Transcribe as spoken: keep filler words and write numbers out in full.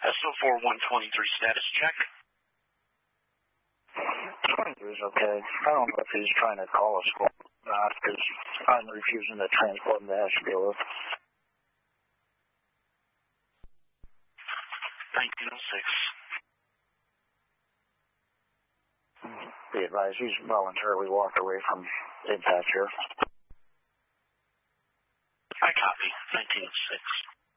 S O four one twenty-three status check. twenty-three is okay. I don't know if he's trying to call us or not, because I'm refusing to transport him to Asheville. nineteen oh six. Be advised, he's voluntarily walked away from impact here. I copy. nineteen oh six.